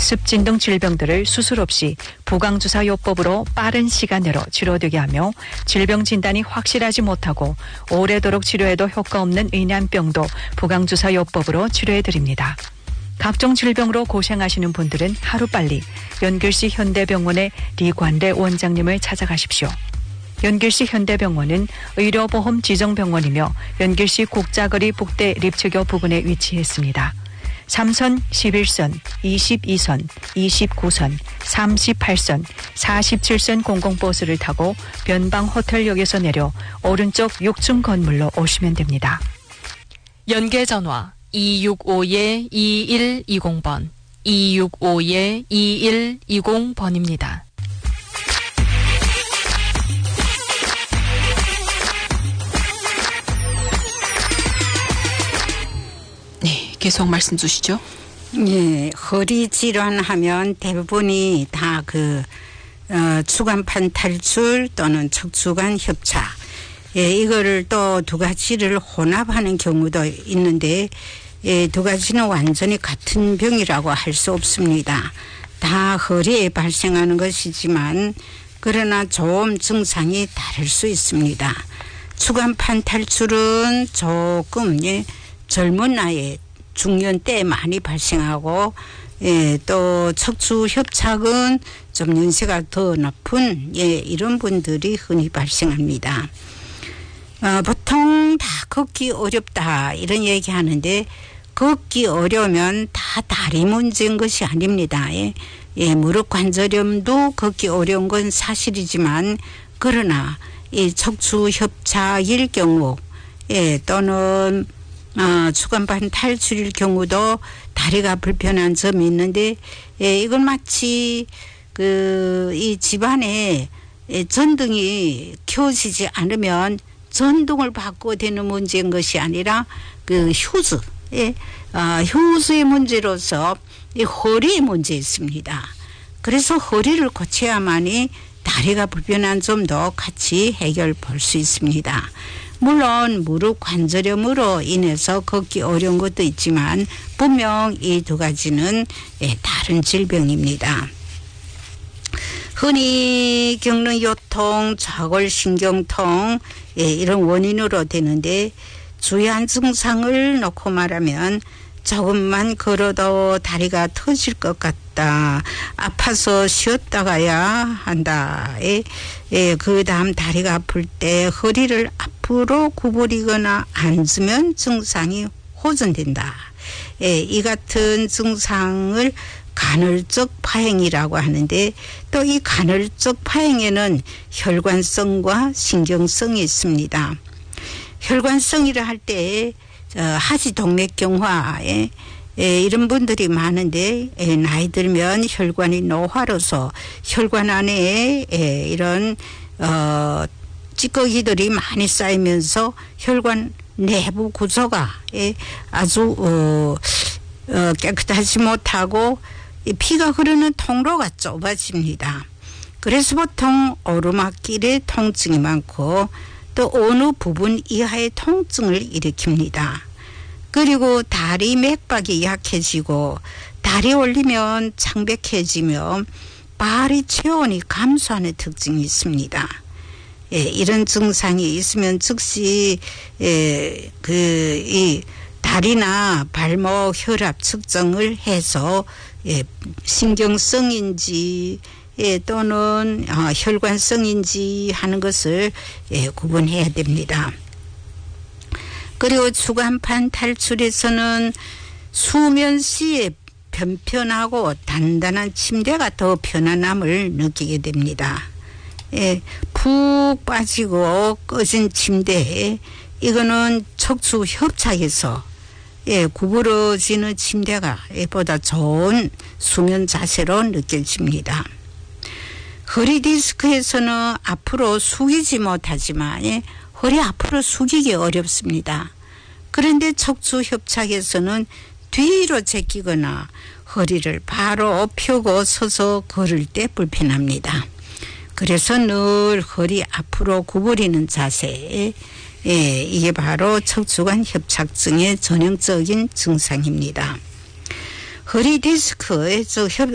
습진 등 질병들을 수술 없이 부강주사요법으로 빠른 시간 내로 치료되게 하며 질병 진단이 확실하지 못하고 오래도록 치료해도 효과 없는 의난병도 부강주사요법으로 치료해드립니다. 각종 질병으로 고생하시는 분들은 하루빨리 연길시 현대병원의 리관래 원장님을 찾아가십시오. 연길시 현대병원은 의료보험 지정병원이며 연길시 국자거리 북대 립츠교 부근에 위치해 있습니다. 3선, 11선, 22선, 29선, 38선, 47선 공공버스를 타고 변방호텔역에서 내려 오른쪽 6층 건물로 오시면 됩니다. 연계전화 265-2120번, 265-2120번입니다. 네, 계속 말씀 주시죠. 예, 허리 질환하면 대부분이 다 추간판 탈출 또는 척추관 협착. 예, 이거를 또 두 가지를 혼합하는 경우도 있는데, 예, 두 가지는 완전히 같은 병이라고 할 수 없습니다. 다 허리에 발생하는 것이지만, 그러나 좀 증상이 다를 수 있습니다. 추간판 탈출은 조금, 예, 젊은 나이에 중년 때 많이 발생하고, 예, 또 척추 협착은 좀 연세가 더 높은, 예, 이런 분들이 흔히 발생합니다. 보통 다 걷기 어렵다 이런 얘기 하는데, 걷기 어려우면 다 다리 문제인 것이 아닙니다. 예, 예, 무릎 관절염도 걷기 어려운 건 사실이지만, 그러나 이 척추 협착일 경우, 예, 또는 추간판 탈출일 경우도 다리가 불편한 점이 있는데, 예, 이건 마치 이 집안에 전등이 켜지지 않으면 전등을 바꿔야 되는 문제인 것이 아니라 휴즈, 예, 휴즈의 문제로서 이 허리의 문제 있습니다. 그래서 허리를 고쳐야만이 다리가 불편한 점도 같이 해결 볼 수 있습니다. 물론 무릎 관절염으로 인해서 걷기 어려운 것도 있지만 분명 이 두 가지는, 예, 다른 질병입니다. 흔히 겪는 요통, 좌골신경통, 예, 이런 원인으로 되는데, 주요한 증상을 놓고 말하면 조금만 걸어도 다리가 터질 것 같다, 아파서 쉬었다 가야 한다, 예, 그 다음 다리가 아플 때 허리를 앞으로 구부리거나 앉으면 증상이 호전된다, 예, 이 같은 증상을 간헐적 파행이라고 하는데, 또 이 간헐적 파행에는 혈관성과 신경성이 있습니다. 혈관성이라 할 때 하지동맥경화에, 이런 분들이 많은데, 나이 들면 혈관이 노화로서 혈관 안에 이런 찌꺼기들이 많이 쌓이면서 혈관 내부 구조가 아주 깨끗하지 못하고 피가 흐르는 통로가 좁아집니다. 그래서 보통 오르막길에 통증이 많고, 또 어느 부분 이하의 통증을 일으킵니다. 그리고 다리 맥박이 약해지고, 다리 올리면 창백해지며 발이 체온이 감소하는 특징이 있습니다. 예, 이런 증상이 있으면 즉시 이 다리나 발목 혈압 측정을 해서, 예, 신경성인지, 예, 또는 혈관성인지 하는 것을, 예, 구분해야 됩니다. 그리고 추간판 탈출에서는 수면 시에 편편하고 단단한 침대가 더 편안함을 느끼게 됩니다. 예, 푹 빠지고 꺼진 침대, 이거는 척추 협착에서, 예, 구부러지는 침대가 보다 좋은 수면 자세로 느껴집니다. 허리 디스크에서는 앞으로 숙이지 못하지만, 예, 허리 앞으로 숙이기 어렵습니다. 그런데 척추 협착에서는 뒤로 제끼거나 허리를 바로 펴고 서서 걸을 때 불편합니다. 그래서 늘 허리 앞으로 구부리는 자세, 예, 이게 바로 척추관 협착증의 전형적인 증상입니다. 허리 디스크에서